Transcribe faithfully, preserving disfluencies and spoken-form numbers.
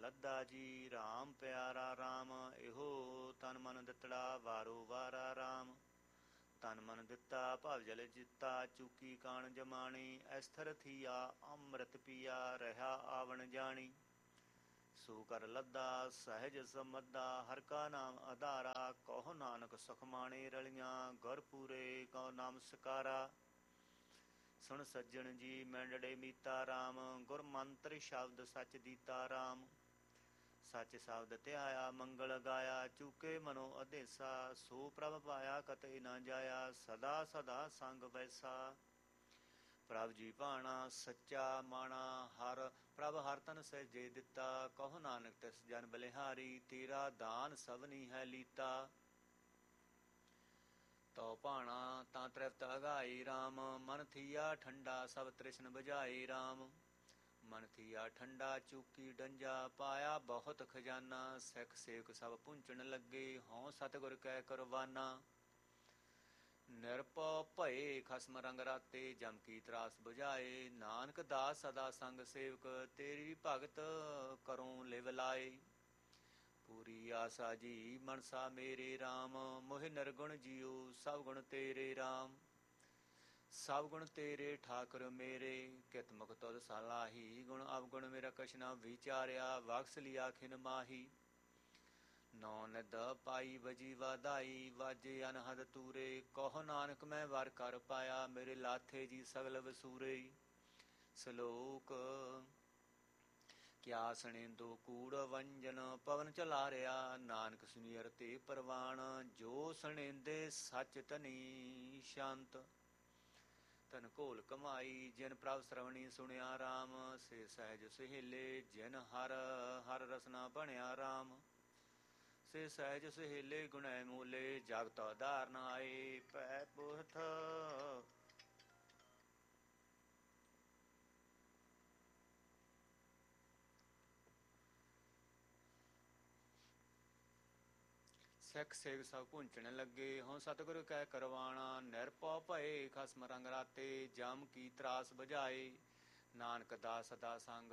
ਲੱਦਾ ਜੀ ਰਾਮ ਪਿਆਰਾ ਰਾਮ, ਇਹੋ ਤਨ ਮਨ ਦਿੱਤੜਾ ਵਾਰੋ ਵਾਰਾ ਰਾਮ। ਤਨ ਮਨ ਦਿੱਤਾ ਭਵ ਜਲ ਜਿੱਤਾ, ਚੂਕੀ ਕਾਣ ਜਮਾਣੀ। ਐਸਥਰ ਥੀਆ ਅੰਮ੍ਰਿਤ ਪੀਆ, ਰਹਾ ਆਵਣ ਜਾਣੀ। ਸੋ ਕਰ ਲੱਦਾ ਸਹਿਜ ਸਮੱਦਾ, ਹਰ ਕਾ ਨਾਮ ਆਧਾਰਾ। ਕਹੋ ਨਾਨਕ ਸੁਖ ਮਾਣੇ ਰਲੀਆਂ, ਗੁਰ ਪੂਰੇ ਕਉ ਨਾਮ ਸਕਾਰਾ। ਸੁਣ ਸੱਜਣ ਜੀ ਮੈਂਡੜੇ ਮੀਤਾ ਰਾਮ, ਗੁਰ ਮੰਤਰ ਸ਼ਬਦ ਸੱਚ ਦੀਤਾ ਰਾਮ। ਸੱਚ ਸ਼ਬਦ ਧਿਆਇਆ ਮੰਗਲ ਗਾਇਆ, ਚੂਕੇ ਮਨੋ ਅਧੇਸਾ। ਸੋ ਪ੍ਰਭ ਪਾਇਆ ਕਤੇ ਨਾ ਜਾਇਆ, ਸਦਾ ਸਦਾ ਸੰਗ ਵੈਸਾ। ਪ੍ਰਭ ਜੀ ਭਾਣਾ ਸੱਚਾ ਮਾਣਾ, ਹਰ ਪ੍ਰਭ ਹਰ ਤਨ ਸਹਿਜੇ ਦਿੱਤਾ। ਕਹੋ ਨਾਨਕ ਤਿਸ ਜਨ ਬਲਿਹਾਰੀ, ਤੇਰਾ ਦਾਨ ਸਭਨੀ ਹੈ ਲੀਤਾ। ਤਉ ਭਾਣਾ ਤਾਂ ਤ੍ਰਿਪਤ ਅਗਾਈ ਰਾਮ, ਮਨ ਥੀਆ ਠੰਡਾ ਸਭ ਤ੍ਰਿਸ਼ਨ ਬੁਝਾਈ ਰਾਮ। ਮਨ ਥੀਆ ਠੰਡਾ ਚੂਕੀ ਡੰਜਾ, ਪਾਇਆ ਬਹੁਤ ਖਜ਼ਾਨਾ। ਸਿੱਖ ਸੇਵਕ ਸਭ ਪੁੰਚਣ ਲੱਗੇ, ਹਉ ਸਤਿਗੁਰ ਕੈ ਕੁਰਬਾਨਾ। ਨਿਰਭਉ ਭਏ ਖਸਮ ਰੰਗ ਰਾਤੇ, ਜਮ ਕੀ ਤਰਾਸ ਬੁਝਾਏ। ਨਾਨਕ ਦਾਸ ਸਦਾ ਸੰਗ ਸੇਵਕ, ਤੇਰੀ ਭਗਤ ਕਰੂੰ ਲਿਵ ਲਾਏ। ਪੂਰੀ ਆਸਾ ਜੀ ਮਨਸਾ ਮੇਰੇ ਰਾਮ, ਮੋਹਿ ਨਿਰਗੁਣ ਜੀਉ ਸਭ ਗੁਣ ਤੇਰੇ ਰਾਮ। ਸਭ ਗੁਣ ਤੇਰੇ ਠਾਕੁਰ ਮੇਰੇ, ਕਿਤ ਮੁਖ ਤੁਧ ਸਲਾਹੀ। ਗੁਣ ਅਵਗੁਣ ਮੇਰਾ ਕਛ ਨਾ ਵਿਚਾਰਿਆ, ਬਖਸ ਲਿਆ ਖਿਨ ਮਾਹੀ। ਨੌ ਨਿਧ ਪਾਈ ਵਜੀ ਵਾਧਾਈ, ਵਾਜੇ ਅਨਹਦ ਤੂਰੇ। ਕਹੋ ਨਾਨਕ ਮੈਂ ਵਰ ਕਰ ਪਾਇਆ, ਮੇਰੇ ਲਾਥੇ ਜੀ ਸਗਲ ਵਸੂਰੇ। ਸਲੋਕ ਕਿਆ ਸਣੇਂਦੋ ਕੂੜ ਵੰਜਨ, ਪਵਨ ਚਲਾਰਿਆ। ਨਾਨਕ ਸੁਨੀਅਰ ਤੇ ਪ੍ਰਵਾਣ, ਜੋ ਸਣੇਂਦੇ ਸੱਚ ਧਨੀ ਸ਼ੰਤ। ਤਨ ਘੋਲ ਕਮਾਈ ਜਿਨ ਪ੍ਰਭ ਸਰਵਣੀ ਸੁਣਿਆ ਰਾਮ, ਸੇ ਸਹਿਜ ਸੁਹੇਲੇ ਜਿਨ ਹਰ ਹਰ ਰਸਨਾ ਬਣਿਆ ਰਾਮ। ਸੇ ਸਹਿਜ ਸੁਹੇਲੇ ਗੁਣੈ ਮੂਲੇ, ਜਗਤ ਉਧਾਰਨ ਆਏ ਭੈ ਪੁਰਥ। ਸਿੱਖ ਸੇਵਕ ਸਭ ਪੁੰਚਣ ਲੱਗੇ, ਹਉ ਸਤਿਗੁਰ ਕੈ ਕਰਵਾਣਾ। ਨਿਰਭਉ ਭਏ ਖਸਮ ਰੰਗ ਰਾਤੇ, ਜਮ ਕੀ ਤਰਾਸ ਬੁਝਾਏ। ਨਾਨਕ ਦਾਸ ਸਦਾ ਸੰਗ